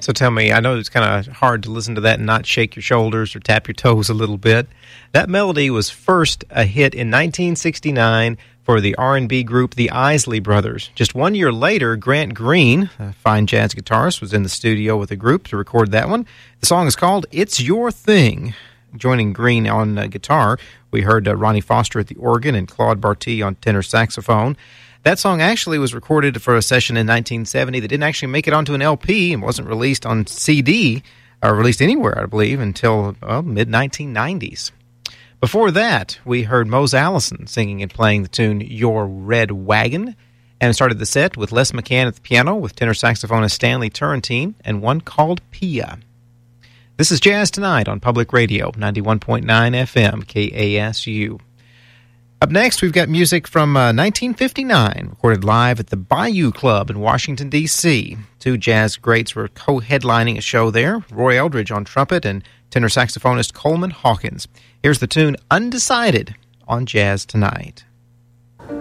So tell me, I know it's kind of hard to listen to that and not shake your shoulders or tap your toes a little bit. That melody was first a hit in 1969 for the R&B group The Isley Brothers. Just 1 year later, Grant Green, a fine jazz guitarist, was in the studio with the group to record that one. The song is called It's Your Thing. Joining Green on guitar, we heard Ronnie Foster at the organ and Claude Barty on tenor saxophone. That song actually was recorded for a session in 1970 that didn't actually make it onto an LP and wasn't released on CD, or released anywhere, I believe, until mid-1990s. Before that, we heard Mose Allison singing and playing the tune Your Red Wagon, and started the set with Les McCann at the piano with tenor saxophonist Stanley Turrentine and one called Pia. This is Jazz Tonight on Public Radio, 91.9 FM, KASU. Up next, we've got music from 1959, recorded live at the Bayou Club in Washington, D.C. Two jazz greats were co-headlining a show there, Roy Eldridge on trumpet and tenor saxophonist Coleman Hawkins. Here's the tune Undecided on Jazz Tonight.